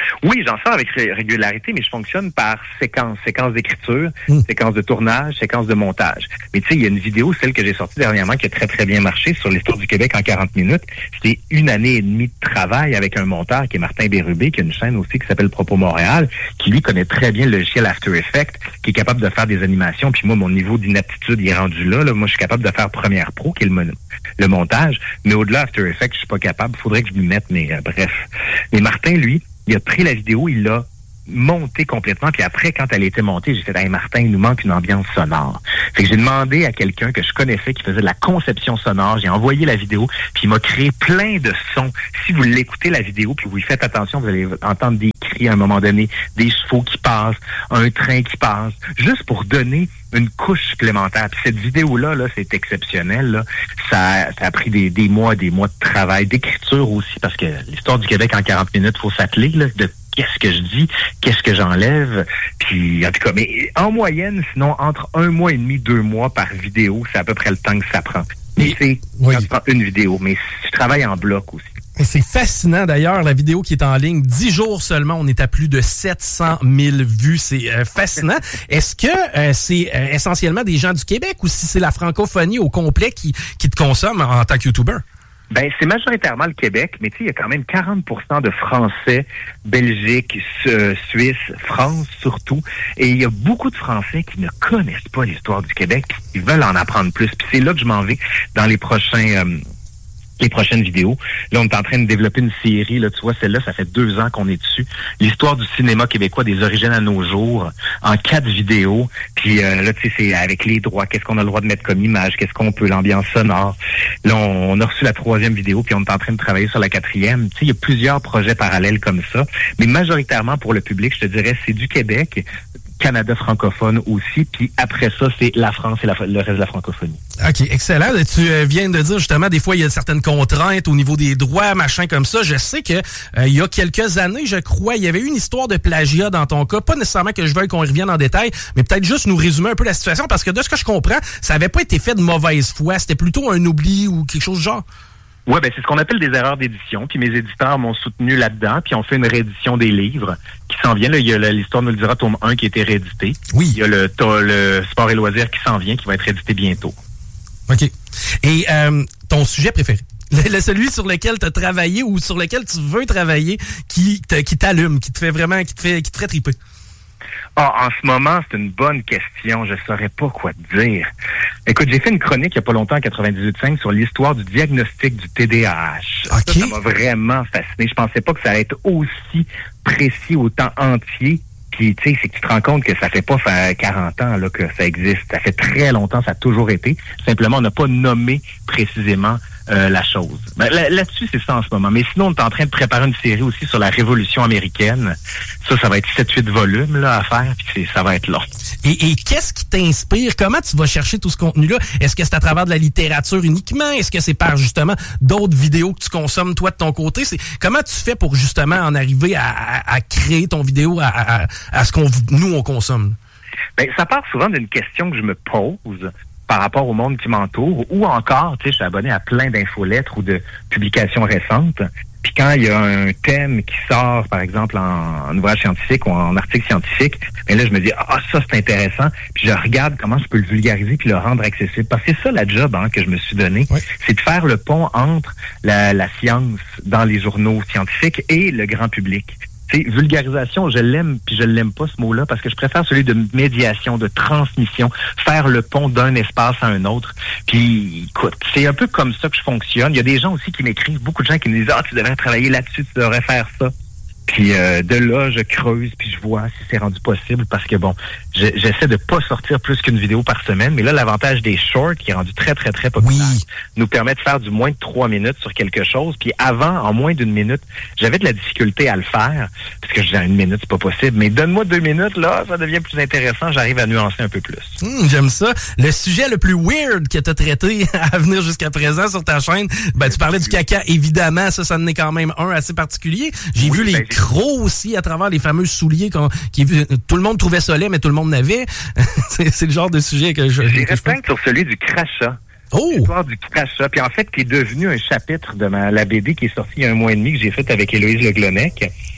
Oui, j'en sors avec ré- régularité, mais je fonctionne par séquence. Séquence d'écriture, mmh. séquence de tournage, séquence de montage. Mais tu sais, il y a une vidéo, celle que j'ai sortie dernièrement, qui a très, très bien marché sur l'histoire du Québec en quarante minutes. C'était une année et demie de travail avec un monteur qui est Martin Bérubé, qui a une chaîne aussi qui s'appelle Propos Montréal, qui lui connaît très bien le logiciel After Effects, qui est capable de faire des animations. Puis moi, mon niveau d'inaptitude, il est rendu là. là. Moi, je suis capable de faire Premiere Pro, qui est le, le montage. Mais au-delà After Effects, je suis pas capable. Faudrait que je m'y mette, mais euh, bref. Mais Martin, lui, il a pris la vidéo, il l'a montée complètement, puis après, quand elle était montée, j'ai fait « Hey Martin, il nous manque une ambiance sonore. » Fait que j'ai demandé à quelqu'un que je connaissais qui faisait de la conception sonore, j'ai envoyé la vidéo, puis il m'a créé plein de sons. Si vous l'écoutez, la vidéo, puis vous y faites attention, vous allez entendre des cris à un moment donné, des chevaux qui passent, un train qui passe, juste pour donner une couche supplémentaire. Puis cette vidéo-là, là, c'est exceptionnel. Là. Ça, ça a pris des, des mois, des mois de travail, d'écriture aussi, parce que l'histoire du Québec en quarante minutes, faut s'atteler, là, de qu'est-ce que je dis, qu'est-ce que j'enlève. Puis, en tout cas, mais en moyenne, sinon, entre un mois et demi, deux mois par vidéo, c'est à peu près le temps que ça prend. Mais c'est oui. ça prend une vidéo, mais je travaille en bloc aussi. Et c'est fascinant d'ailleurs, la vidéo qui est en ligne. Dix jours seulement, on est à plus de sept cent mille vues. C'est euh, fascinant. Est-ce que euh, c'est euh, essentiellement des gens du Québec ou si c'est la francophonie au complet qui, qui te consomme en, en tant que YouTuber? Ben, c'est majoritairement le Québec, mais tu sais, il y a quand même quarante pour cent de Français, Belgique, euh, Suisse, France surtout. Et il y a beaucoup de Français qui ne connaissent pas l'histoire du Québec, qui veulent en apprendre plus. Puis c'est là que je m'en vais dans les prochains... Euh, les prochaines vidéos. Là, on est en train de développer une série. Là, tu vois, celle-là, ça fait deux ans qu'on est dessus. L'histoire du cinéma québécois des origines à nos jours, en quatre vidéos. Puis euh, là, tu sais, c'est avec les droits. Qu'est-ce qu'on a le droit de mettre comme image? Qu'est-ce qu'on peut? L'ambiance sonore. Là, on, on a reçu la troisième vidéo, puis on est en train de travailler sur la quatrième. Tu sais, il y a plusieurs projets parallèles comme ça. Mais majoritairement, pour le public, je te dirais, c'est du Québec, Canada francophone aussi, puis après ça, c'est la France et la, le reste de la francophonie. OK, excellent. Tu euh, viens de dire justement, des fois, il y a certaines contraintes au niveau des droits, machin comme ça. Je sais que euh, il y a quelques années, je crois, il y avait eu une histoire de plagiat dans ton cas. Pas nécessairement que je veuille qu'on y revienne en détail, mais peut-être juste nous résumer un peu la situation, parce que de ce que je comprends, ça avait pas été fait de mauvaise foi. C'était plutôt un oubli ou quelque chose du genre. Ouais, ben c'est ce qu'on appelle des erreurs d'édition. Puis mes éditeurs m'ont soutenu là-dedans. Puis on fait une réédition des livres qui s'en vient. Là, il y a l'Histoire nous le dira, tome un qui a été réédité. Oui. Il y a le, le Sport et loisirs qui s'en vient, qui va être réédité bientôt. OK. Et euh, ton sujet préféré? Le, le celui sur lequel tu as travaillé ou sur lequel tu veux travailler, qui, te, qui t'allume, qui te fait vraiment, qui te fait, qui te fait triper? Ah, en ce moment, c'est une bonne question. Je saurais pas quoi te dire. Écoute, j'ai fait une chronique il y a pas longtemps, en quatre-vingt-dix-huit virgule cinq, sur l'histoire du diagnostic du T D A H. Okay. Ça, ça m'a vraiment fasciné. Je pensais pas que ça allait être aussi précis au temps entier. Puis, tu sais, c'est que tu te rends compte que ça fait pas quarante ans là que ça existe. Ça fait très longtemps, ça a toujours été. Simplement, on n'a pas nommé précisément euh, la chose. Ben, là, là-dessus, c'est ça en ce moment. Mais sinon, on est en train de préparer une série aussi sur la Révolution américaine. Ça, ça va être sept huit volumes là à faire, puis ça va être long. Et, et qu'est-ce qui t'inspire? Comment tu vas chercher tout ce contenu-là? Est-ce que c'est à travers de la littérature uniquement? Est-ce que c'est par, justement, d'autres vidéos que tu consommes, toi, de ton côté? C'est comment tu fais pour, justement, en arriver à, à, à créer ton vidéo à, à, à ce qu'on nous, on consomme? Ben, ça part souvent d'une question que je me pose par rapport au monde qui m'entoure, ou encore, tu sais, je suis abonné à plein d'infolettres ou de publications récentes. Puis quand il y a un thème qui sort, par exemple, en, en ouvrage scientifique ou en article scientifique, ben là, je me dis, ah, ça, c'est intéressant. Puis je regarde comment je peux le vulgariser puis le rendre accessible. Parce que c'est ça la job hein, que je me suis donné. Oui. C'est de faire le pont entre la, la science dans les journaux scientifiques et le grand public. C'est vulgarisation, je l'aime puis je l'aime pas ce mot-là parce que je préfère celui de médiation, de transmission, faire le pont d'un espace à un autre. Puis, écoute, c'est un peu comme ça que je fonctionne. Il y a des gens aussi qui m'écrivent, beaucoup de gens qui me disent « Ah, tu devrais travailler là-dessus, tu devrais faire ça. » Puis euh, de là, je creuse, puis je vois si c'est rendu possible, parce que bon, je, j'essaie de pas sortir plus qu'une vidéo par semaine, mais là, l'avantage des shorts, qui est rendu très, très, très populaire, oui. nous permet de faire du moins de trois minutes sur quelque chose. Puis avant, en moins d'une minute, j'avais de la difficulté à le faire, parce que je disais, une minute, c'est pas possible, mais donne-moi deux minutes, là, ça devient plus intéressant, j'arrive à nuancer un peu plus. Mmh, j'aime ça. Le sujet le plus weird que tu as traité à venir jusqu'à présent sur ta chaîne, ben tu parlais du caca, évidemment, ça, ça en est quand même un assez particulier. J'ai oui, vu les ben, gros aussi à travers les fameux souliers qu'on, qui tout le monde trouvait ça laid, mais tout le monde n'avait. c'est, c'est le genre de sujet que je... J'ai répondu sur celui du crachat. Oh! L'histoire du crachat. Puis en fait, qui est devenu un chapitre de ma, la B D qui est sortie il y a un mois et demi que j'ai fait avec Héloïse Le Glonec.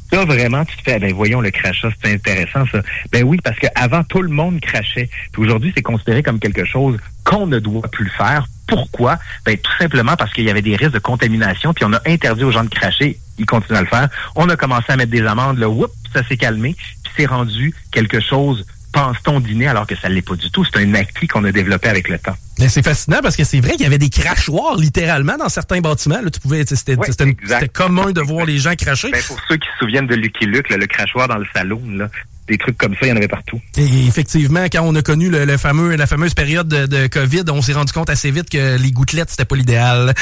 Là, vraiment, tu te fais, ben voyons, le crachat, c'est intéressant, ça. Ben oui, parce qu'avant, tout le monde crachait. Puis aujourd'hui, c'est considéré comme quelque chose qu'on ne doit plus le faire. Pourquoi? Ben tout simplement parce qu'il y avait des risques de contamination, puis on a interdit aux gens de cracher. Ils continuent à le faire. On a commencé à mettre des amendes, là, whoop, ça s'est calmé, puis c'est rendu quelque chose, pense-t-on, dîner, alors que ça ne l'est pas du tout. C'est un acquis qu'on a développé avec le temps. Mais c'est fascinant parce que c'est vrai qu'il y avait des crachoirs littéralement dans certains bâtiments. Là, tu pouvais, c'était, ouais, c'était, c'était commun de voir les gens cracher. Ben, pour ceux qui se souviennent de Lucky Luke, là, le crachoir dans le salon, là, des trucs comme ça, il y en avait partout. Et effectivement, quand on a connu le, le fameux, la fameuse période de, de COVID, on s'est rendu compte assez vite que les gouttelettes, c'était pas l'idéal.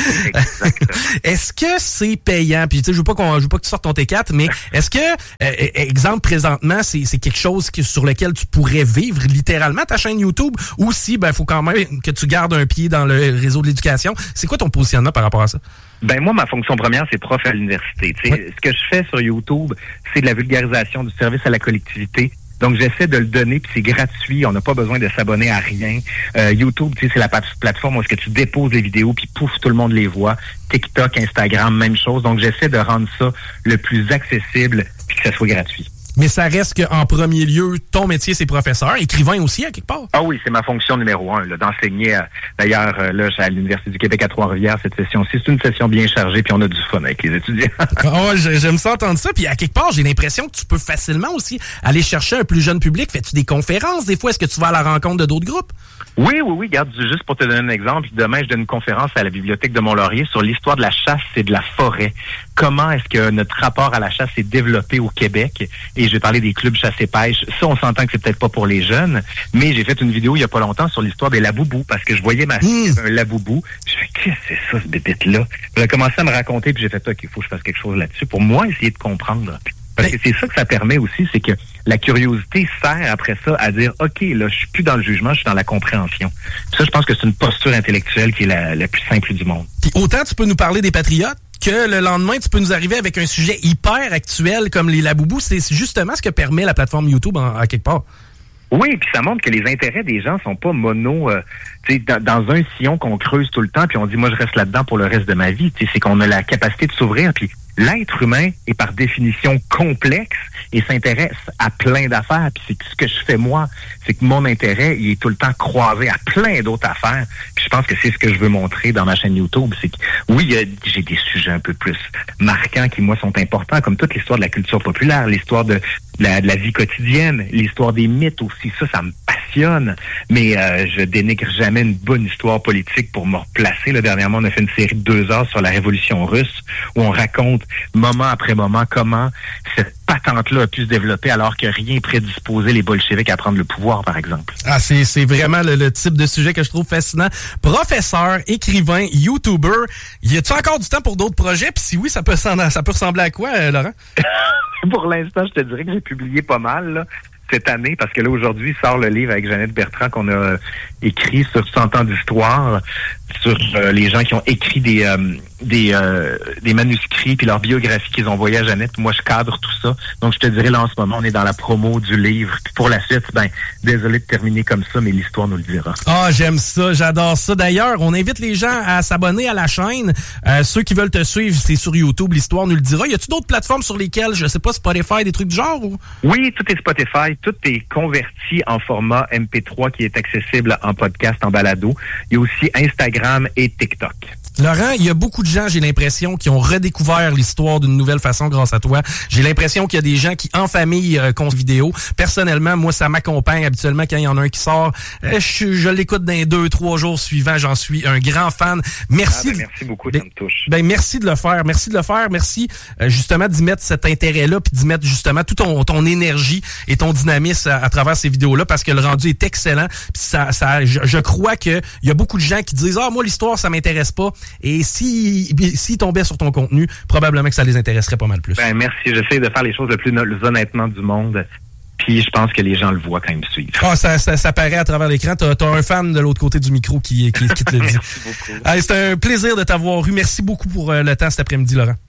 Est-ce que c'est payant? Puis tu sais, je veux pas qu'on, je veux pas que tu sortes ton T quatre, mais est-ce que, euh, exemple présentement, c'est, c'est quelque chose que, sur lequel tu pourrais vivre littéralement ta chaîne YouTube, ou si, ben, faut quand même que tu gardes un pied dans le réseau de l'éducation. C'est quoi ton positionnement par rapport à ça? Ben moi, ma fonction première, c'est prof à l'université. Tu sais, ouais. Ce que je fais sur YouTube, c'est de la vulgarisation du service à la collectivité. Donc, j'essaie de le donner, puis c'est gratuit. On n'a pas besoin de s'abonner à rien. Euh, YouTube, tu sais, c'est la plateforme où est-ce que tu déposes les vidéos, puis pouf, tout le monde les voit. TikTok, Instagram, même chose. Donc, j'essaie de rendre ça le plus accessible, puis que ça soit gratuit. Mais ça reste qu'en premier lieu, ton métier, c'est professeur, écrivain aussi, à quelque part. Ah oui, c'est ma fonction numéro un, là, d'enseigner. Euh, d'ailleurs, euh, là, à l'Université du Québec à Trois-Rivières, cette session-ci, c'est une session bien chargée, puis on a du fun avec les étudiants. Oh, j'aime ça entendre ça. Puis à quelque part, j'ai l'impression que tu peux facilement aussi aller chercher un plus jeune public. Fais-tu des conférences des fois? Est-ce que tu vas à la rencontre de d'autres groupes? Oui, oui, oui. Regarde, juste pour te donner un exemple, demain, je donne une conférence à la Bibliothèque de Mont-Laurier sur l'histoire de la chasse et de la forêt. Comment est-ce que notre rapport à la chasse s'est développé au Québec? Et je vais parler des clubs chasse et pêche. Ça, on s'entend que c'est peut-être pas pour les jeunes, mais j'ai fait une vidéo il y a pas longtemps sur l'histoire des laboubous, parce que je voyais ma fille mmh. un laboubou. Je fais, qu'est-ce que c'est ça, ce bébête-là? Elle a commencé à me raconter, puis j'ai fait, OK, il faut que je fasse quelque chose là-dessus pour moi essayer de comprendre. Parce que c'est ça que ça permet aussi, c'est que la curiosité sert après ça à dire, OK, là, je suis plus dans le jugement, je suis dans la compréhension. Puis ça, je pense que c'est une posture intellectuelle qui est la, la plus simple du monde. Puis autant tu peux nous parler des patriotes, que le lendemain, tu peux nous arriver avec un sujet hyper actuel comme les laboubous. C'est justement ce que permet la plateforme YouTube en, à quelque part. Oui, puis ça montre que les intérêts des gens sont pas mono, euh, tu sais, dans, dans un sillon qu'on creuse tout le temps, puis on dit, moi, je reste là-dedans pour le reste de ma vie. Tu sais, c'est qu'on a la capacité de s'ouvrir, puis l'être humain est par définition complexe et s'intéresse à plein d'affaires. Puis c'est ce que je fais moi, c'est que mon intérêt, il est tout le temps croisé à plein d'autres affaires. Puis je pense que c'est ce que je veux montrer dans ma chaîne YouTube. C'est que oui, j'ai des sujets un peu plus marquants qui, moi, sont importants, comme toute l'histoire de la culture populaire, l'histoire de la, de la vie quotidienne, l'histoire des mythes aussi. Ça, ça me passionne. Mais euh, je dénigre jamais une bonne histoire politique pour me replacer. Là, dernièrement, on a fait une série de deux heures sur la Révolution russe où on raconte moment après moment comment cette patente-là a pu se développer alors que rien prédisposait les bolcheviks à prendre le pouvoir, par exemple. Ah, c'est, c'est vraiment le, le type de sujet que je trouve fascinant. Professeur, écrivain, YouTuber, y a-tu encore du temps pour d'autres projets? Puis si oui, ça peut, ça peut ressembler à quoi, euh, Laurent? Pour l'instant, je te dirais que j'ai publié pas mal, là, cette année, parce que là, aujourd'hui, sort le livre avec Jeannette Bertrand qu'on a écrit sur cent ans d'histoire, sur euh, les gens qui ont écrit des euh, des euh, des manuscrits puis leur biographie qu'ils ont envoyé à Jeannette. Moi, je cadre tout ça. Donc, je te dirais, là, en ce moment, on est dans la promo du livre. Puis pour la suite, ben, désolé de terminer comme ça, mais l'histoire nous le dira. Ah, oh, j'aime ça, j'adore ça. D'ailleurs, on invite les gens à s'abonner à la chaîne. Euh, ceux qui veulent te suivre, c'est sur YouTube, l'histoire nous le dira. Y a-tu d'autres plateformes sur lesquelles, je sais pas, Spotify, des trucs du genre? Ou? Oui, tout est Spotify. Tout est converti en format M P trois qui est accessible en podcast, en balado. Il y a aussi Instagram et TikTok. Laurent, il y a beaucoup de gens, j'ai l'impression, qui ont redécouvert l'histoire d'une nouvelle façon grâce à toi. J'ai l'impression qu'il y a des gens qui, en famille, euh, comptent vidéo. Personnellement, moi, ça m'accompagne habituellement quand il y en a un qui sort. Euh, je, je l'écoute dans les deux, trois jours suivants. J'en suis un grand fan. Merci. Ah, ben, merci beaucoup, ça me touche. Ben, merci de le faire. Merci de le faire. Merci, euh, justement, d'y mettre cet intérêt-là puis d'y mettre, justement, tout ton, ton énergie et ton dynamisme à, à travers ces vidéos-là parce que le rendu est excellent. Puis ça, ça, je, je crois que il y a beaucoup de gens qui disent, ah, moi, l'histoire, ça m'intéresse pas. Et s'ils si tombaient sur ton contenu, probablement que ça les intéresserait pas mal plus. Ben merci, j'essaie de faire les choses le plus honnêtement du monde. Puis je pense que les gens le voient quand ils me suivent. Ah, ça, ça, ça paraît à travers l'écran. T'as, t'as un fan de l'autre côté du micro qui, qui, qui te le dit. Merci beaucoup. Allez, c'est un plaisir de t'avoir eu. Merci beaucoup pour euh, le temps cet après-midi, Laurent.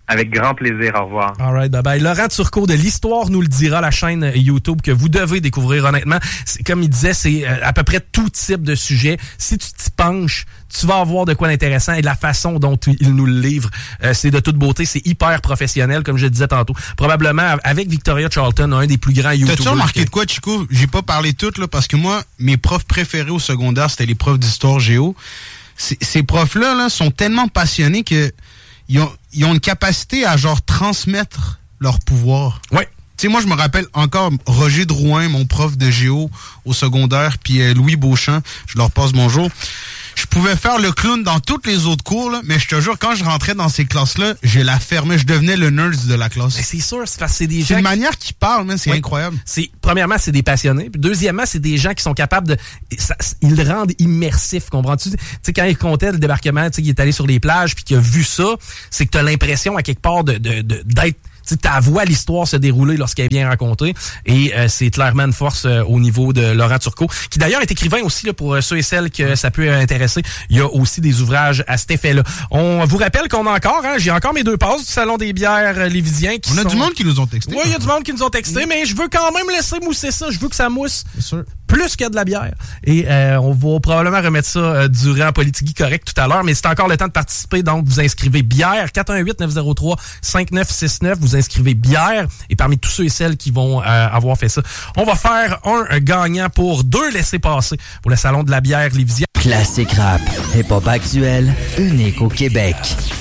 Avec grand plaisir. Au revoir. All right, bye bye. Laurent Turcot de l'Histoire nous le dira, la chaîne YouTube que vous devez découvrir, honnêtement. C'est, comme il disait, c'est à peu près tout type de sujet. Si tu t'y penches, tu vas avoir de quoi d'intéressant et de la façon dont il nous le livre, euh, c'est de toute beauté. C'est hyper professionnel, comme je le disais tantôt. Probablement, avec Victoria Charlton, un des plus grands YouTubers. T'as-tu remarqué de quoi, Chico? J'ai pas parlé tout, là, parce que moi, mes profs préférés au secondaire, c'était les profs d'histoire géo. C- ces profs-là, là, sont tellement passionnés que Ils ont, ils ont une capacité à genre transmettre leur pouvoir. Ouais. Tu sais, moi, je me rappelle encore Roger Drouin, mon prof de géo au secondaire, puis euh, Louis Beauchamp, je leur passe bonjour. Je pouvais faire le clown dans toutes les autres cours, là, mais je te jure, quand je rentrais dans ces classes-là, je la fermais, je devenais le nerd de la classe. Mais c'est sûr, c'est parce que c'est des gens... C'est une qui... manière qu'ils parlent, man, c'est oui. incroyable. C'est, premièrement, c'est des passionnés. Puis deuxièmement, c'est des gens qui sont capables de... Ça, ils le rendent immersif, comprends-tu? Tu sais, quand il comptait le débarquement, tu sais, il est allé sur les plages puis qu'il a vu ça, c'est que t'as l'impression, à quelque part, de, de, de d'être... Tu ta voix l'histoire se dérouler lorsqu'elle est bien racontée. Et euh, c'est clairement une force euh, au niveau de Laurent Turcot, qui d'ailleurs est écrivain aussi, là, pour euh, ceux et celles que ça peut intéresser. Il y a aussi des ouvrages à cet effet-là. On vous rappelle qu'on a encore, hein, j'ai encore mes deux passes du Salon des bières euh, lévisien. Qui On a sont... du monde qui nous ont texté. Oui, il y a du monde qui nous ont texté, mais je veux quand même laisser mousser ça. Je veux que ça mousse. Bien sûr. Plus que de la bière. Et euh, on va probablement remettre ça euh, durant Politigui correct tout à l'heure, mais c'est encore le temps de participer, donc vous inscrivez bière, quatre un huit neuf zéro trois cinq neuf six neuf, vous inscrivez bière, et parmi tous ceux et celles qui vont euh, avoir fait ça, on va faire un, un gagnant pour deux laissez-passer pour le Salon de la bière lévisien. Classique rap, hip-hop actuel, unique au Québec.